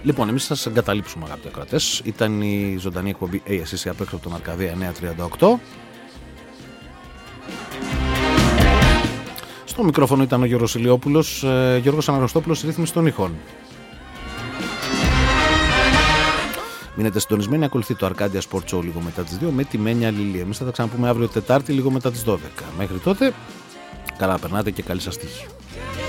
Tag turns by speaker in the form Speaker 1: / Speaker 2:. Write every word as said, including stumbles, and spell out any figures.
Speaker 1: Λοιπόν, εμείς θα σας εγκαταλείψουμε, αγαπητοί ακροατές. Ήταν η ζωντανή εκπομπή Hey, εσύ είσαι απ' έξω από τον Αρκαδία εννιακόσια τριάντα οκτώ. Στο μικρόφωνο ήταν ο Γιώργος Ηλιόπουλος, ε, Γιώργος Αναγνωστόπουλος, ρύθμιση των ήχων. Μείνετε συντονισμένοι, ακολουθεί το Arcadia Sport Show λίγο μετά τις δύο με τη Μένια Λιλή. Εμείς θα τα ξαναπούμε αύριο Τετάρτη λίγο μετά τις δώδεκα. Μέχρι τότε, καλά περνάτε και καλή σας τύχη.